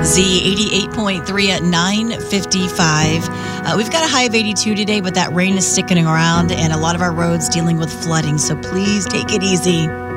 WOZ 88.3 at 9:55. We've got a high of 82 today, but that rain is sticking around and a lot of our roads dealing with flooding. So please take it easy.